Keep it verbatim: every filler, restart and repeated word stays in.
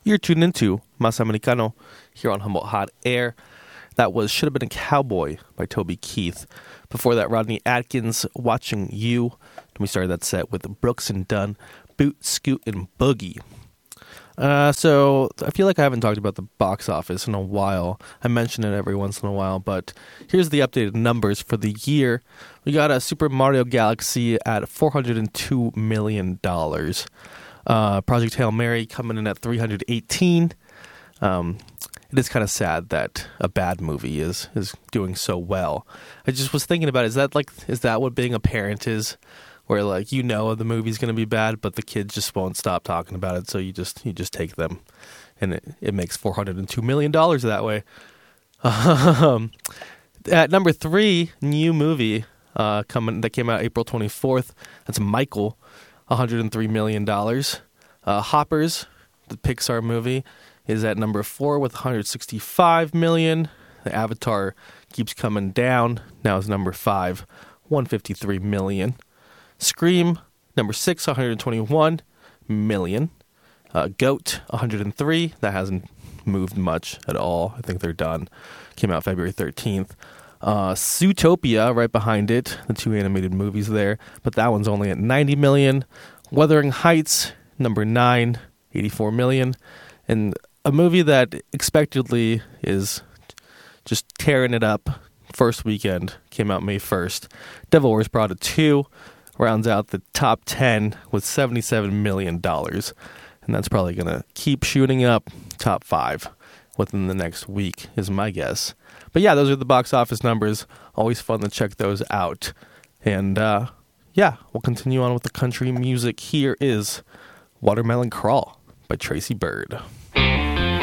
You're tuned into Mas Americano here on Humboldt Hot Air. That was Should Have Been a Cowboy by Toby Keith. Before that, Rodney Atkins, Watching You. And we started that set with Brooks and Dunn, Boot, Scoot, and Boogie. Uh, so I feel like I haven't talked about the box office in a while. I mention it every once in a while, but here's the updated numbers for the year. We got a Super Mario Galaxy at four hundred two million dollars. Uh, Project Hail Mary coming in at three hundred eighteen. Um, it is kind of sad that a bad movie is is doing so well. I just was thinking about, is that like is that what being a parent is? Where like you know the movie's going to be bad, but the kids just won't stop talking about it, so you just you just take them, and it, it makes four hundred two million dollars that way. Um, at number three, new movie uh, coming that came out April twenty-fourth. That's Michael. one hundred three million dollars. Uh, Hoppers, the Pixar movie, is at number four with one hundred sixty-five million dollars. The Avatar keeps coming down. Now is number five, one hundred fifty-three million dollars. Scream, number six, one hundred twenty-one million dollars. Uh, Goat, one hundred three. That hasn't moved much at all. I think they're done. Came out February thirteenth. Uh, Zootopia, right behind it, the two animated movies there, but that one's only at ninety million dollars. Wuthering Heights, number nine, eighty-four million dollars. And a movie that expectedly is just tearing it up first weekend, came out May first. Devil Wears Prada two rounds out the top ten with seventy-seven million dollars. And that's probably going to keep shooting up top five within the next week, is my guess. But yeah, those are the box office numbers. Always fun to check those out. And uh, yeah, we'll continue on with the country music. Here is Watermelon Crawl by Tracy Byrd.